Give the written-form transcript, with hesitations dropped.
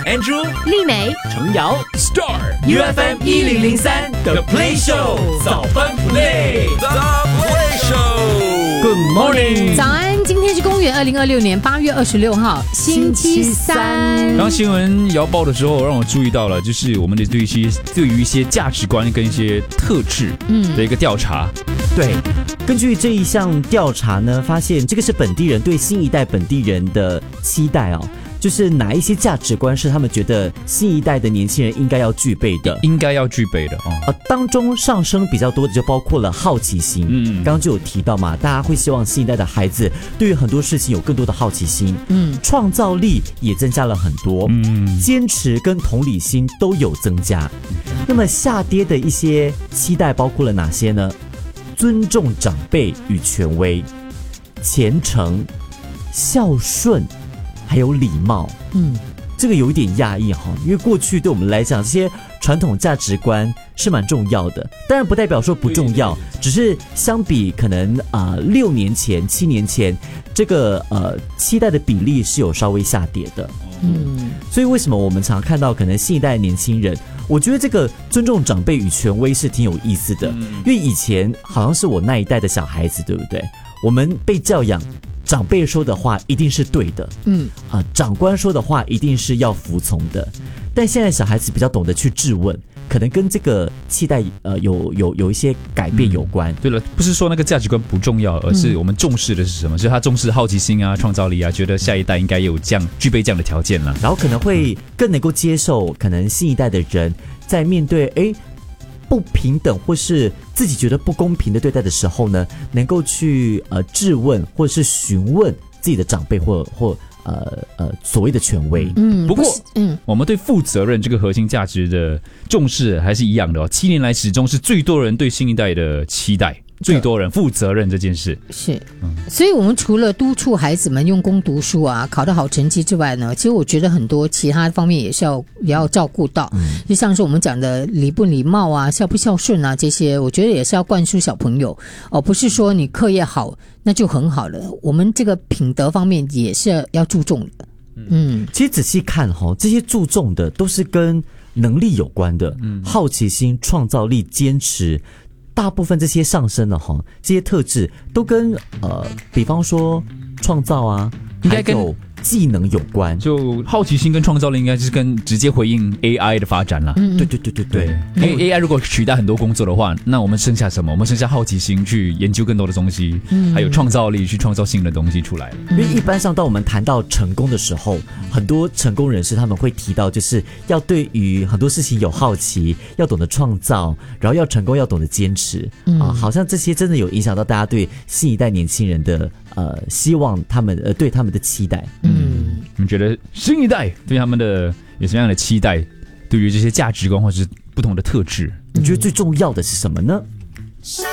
Andrew、 丽美、 程瑶、Star UFM 1003 The Play Show 早班 Play。The Play Show。Good morning。 早安，今天是公元2026年8月26号，星期三。 当新闻摇报的时候，让我注意到了，就是我们的对于一些价值观跟一些特质的一个调查。 对，根据这一项调查呢，发现这个是本地人对新一代本地人的期待哦。就是哪一些价值观是他们觉得新一代的年轻人应该要具备的？当中上升比较多的就包括了好奇心。刚刚就有提到嘛，大家会希望新一代的孩子对于很多事情有更多的好奇心。创造力也增加了很多。坚持跟同理心都有增加。那么下跌的一些期待包括了哪些呢？尊重长辈与权威，虔诚、孝顺。还有礼貌，这个有一点讶异哈，因为过去对我们来讲，这些传统价值观是蛮重要的，当然不代表说不重要，只是相比可能6年前、7年前，这个期待的比例是有稍微下跌的。所以为什么我们常看到可能新一代的年轻人，我觉得这个尊重长辈与权威是挺有意思的，因为以前好像是我那一代的小孩子，对不对？我们被教养。长辈说的话一定是对的，长官说的话一定是要服从的，但现在小孩子比较懂得去质问，可能跟这个期待有一些改变有关。 对了，不是说那个价值观不重要，而是我们重视的是什么？就是他重视好奇心啊、创造力啊，觉得下一代应该有具备这样的条件了， 然后可能会更能够接受，可能新一代的人在面对不平等或是自己觉得不公平的对待的时候呢，能够去质问或者是询问自己的长辈或所谓的权威。 不过我们对负责任这个核心价值的重视还是一样的哦。7年来始终是最多人对新一代的期待。最多人负责任这件事是，所以我们除了督促孩子们用功读书啊，考得好成绩之外呢，其实我觉得很多其他方面也要照顾到，就像是我们讲的礼不礼貌啊、孝不孝顺啊这些，我觉得也是要灌输小朋友哦，不是说你课业好那就很好了，我们这个品德方面也是要注重的。 其实仔细看这些注重的都是跟能力有关的，好奇心、创造力、坚持。大部分这些上升的这些特质都跟比方说创造啊，还有技能有关。 就好奇心跟创造力应该是跟直接回应 AI 的发展啦。 对， 因为 AI 如果取代很多工作的话，那我们剩下什么？我们剩下好奇心去研究更多的东西，还有创造力去创造新的东西出来。 因为一般上当我们谈到成功的时候，很多成功人士他们会提到，就是要对于很多事情有好奇，要懂得创造，然后要成功要懂得坚持。好像这些真的有影响到大家对新一代年轻人的希望，他们对他们的期待。 你们觉得新一代对他们的有什么样的期待？对于这些价值观或者是不同的特质， 你觉得最重要的是什么呢？